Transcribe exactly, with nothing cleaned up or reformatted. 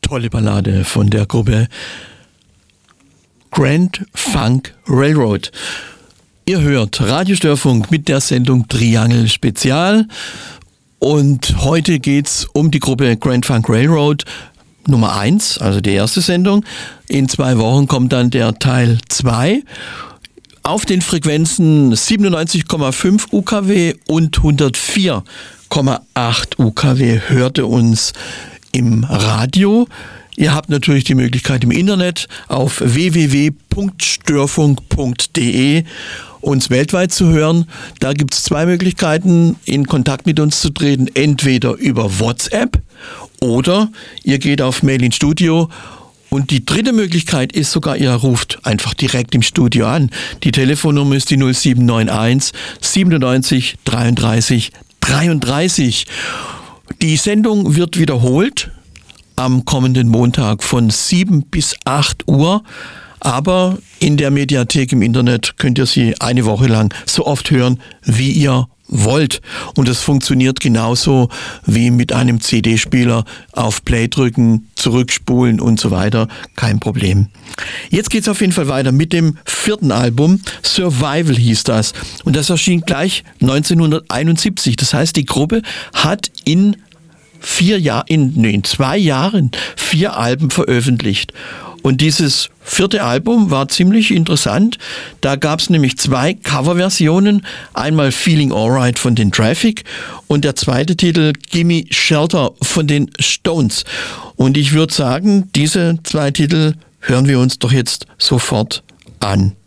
tolle Ballade von der Gruppe Grand Funk Railroad. Ihr hört Radiostörfunk mit der Sendung Triangel Spezial und heute geht's um die Gruppe Grand Funk Railroad Nummer eins, also die erste Sendung. In zwei Wochen kommt dann der Teil zwei. Auf den Frequenzen siebenundneunzig Komma fünf U K W und hundertvier Komma acht U K W hört ihr uns im Radio. Ihr habt natürlich die Möglichkeit im Internet auf w w w punkt störfunk punkt d e uns weltweit zu hören. Da gibt es zwei Möglichkeiten, in Kontakt mit uns zu treten. Entweder über WhatsApp oder ihr geht auf Mail ins Studio. Und die dritte Möglichkeit ist sogar, ihr ruft einfach direkt im Studio an. Die Telefonnummer ist die null sieben neun eins siebenundneunzig dreiunddreißig dreiunddreißig. Die Sendung wird wiederholt am kommenden Montag von sieben bis acht Uhr. Aber in der Mediathek im Internet könnt ihr sie eine Woche lang so oft hören, wie ihr wollt. Und das funktioniert genauso wie mit einem C D-Spieler. Auf Play drücken, zurückspulen und so weiter. Kein Problem. Jetzt geht's auf jeden Fall weiter mit dem vierten Album. Survival hieß das. Und das erschien gleich neunzehnhunderteinundsiebzig. Das heißt, die Gruppe hat in vier Jahren, in, nee, in zwei Jahren vier Alben veröffentlicht. Und dieses vierte Album war ziemlich interessant. Da gab es nämlich zwei Coverversionen. Einmal Feeling Alright von den Traffic und der zweite Titel Gimme Shelter von den Stones. Und ich würde sagen, diese zwei Titel hören wir uns doch jetzt sofort an.